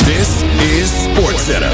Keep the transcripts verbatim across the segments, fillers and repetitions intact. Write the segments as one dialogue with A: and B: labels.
A: This is SportsCenter.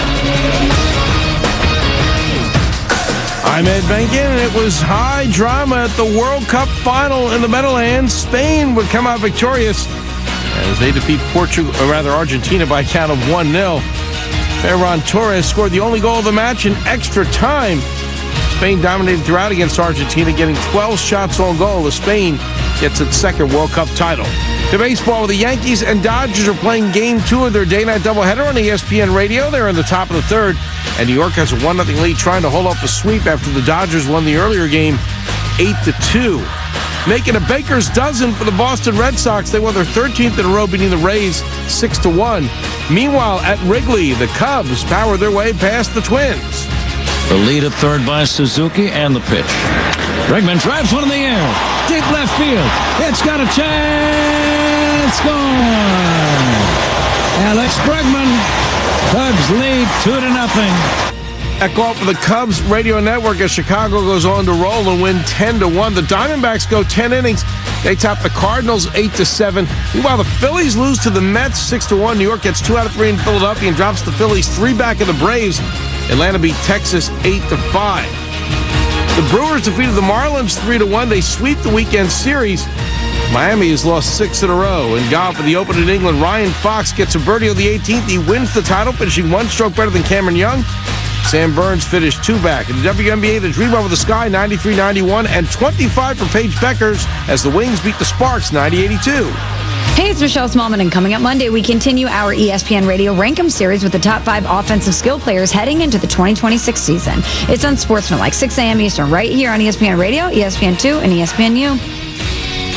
B: I'm Ed Benkin, and it was high drama at the World Cup final in the Meadowlands. Spain would come out victorious as they defeat Portugal, or rather Argentina, by a count of one nil. Ferran Torres scored the only goal of the match in extra time. Spain dominated throughout against Argentina, getting twelve shots on goal as Spain gets its second World Cup title. To baseball, where the Yankees and Dodgers are playing game two of their day-night doubleheader on E S P N Radio. They're in the top of the third, and New York has a one nothing lead trying to hold off the sweep after the Dodgers won the earlier game eight to two. Making a baker's dozen for the Boston Red Sox. They won their thirteenth in a row, beating the Rays six to one. Meanwhile, at Wrigley, the Cubs power their way past the Twins.
C: The lead at third by Suzuki, and the pitch. Bregman drives one in the air. Deep left field. It's got a chance. Gone. Alex Bregman. Cubs lead two to nothing.
B: That call for the Cubs radio network as Chicago goes on to roll and win ten to one. The Diamondbacks go ten innings. They top the Cardinals eight to seven. Meanwhile, the Phillies lose to the Mets six to one. New York gets two out of three in Philadelphia and drops the Phillies three back of the Braves. Atlanta beat Texas eight to five. The Brewers defeated the Marlins three to one. They sweep the weekend series. Miami has lost six in a row. In golf, for the Open in England, Ryan Fox gets a birdie on the eighteenth. He wins the title, finishing one stroke better than Cameron Young. Sam Burns finished two back. In the W N B A, the Dream Over the Sky, ninety-three ninety-one, and twenty-five for Paige Beckers as the Wings beat the Sparks, ninety eighty-two.
D: Hey, it's Michelle Smallman, and coming up Monday, we continue our E S P N Radio Rankem series with the top five offensive skill players heading into the twenty twenty-six season. It's on Sportsman, like six a.m. Eastern, right here on E S P N Radio, E S P N two, and E S P N U.